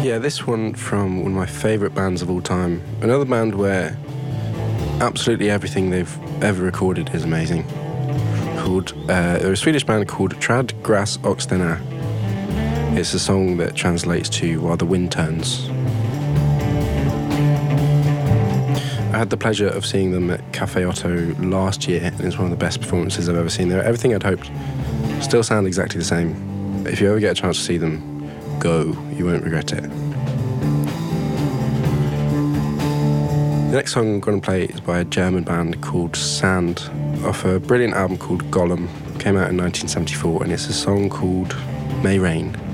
Yeah, this one from one of my favourite bands of all time. Another band where absolutely everything they've ever recorded is amazing. They're a Swedish band called Trad Gras Oxtenar. It's a song that translates to While the Wind Turns. I had the pleasure of seeing them at Cafe Otto last year, and it's one of the best performances I've ever seen. Everything I'd hoped still sound exactly the same. But if you ever get a chance to see them, go. You won't regret it. The next song I'm going to play is by a German band called Sand, off a brilliant album called Golem. Came out in 1974, and it's a song called May Rain.